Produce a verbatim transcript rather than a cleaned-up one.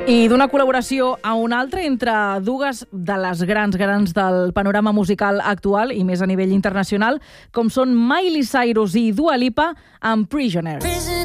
I d'una col·laboració a una altra entre dues de les grans grans del panorama musical actual i més a nivell internacional, com són Miley Cyrus i Dua Lipa amb Prisoner.